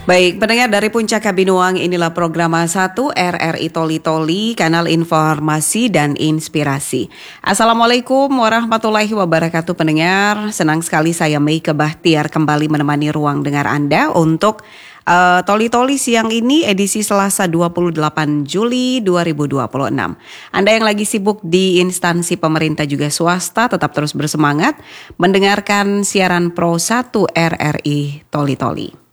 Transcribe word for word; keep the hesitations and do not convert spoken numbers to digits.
Baik, pendengar dari Puncak Kabinuang, inilah program satu R R I Toli Toli, kanal informasi dan inspirasi. Assalamualaikum warahmatullahi wabarakatuh pendengar. Senang sekali saya Meike Bahtiar kembali menemani ruang dengar Anda untuk uh, Toli Toli siang ini edisi Selasa dua puluh delapan Juli dua ribu dua puluh enam. Anda yang lagi sibuk di instansi pemerintah juga swasta tetap terus bersemangat mendengarkan siaran Pro satu R R I Toli Toli.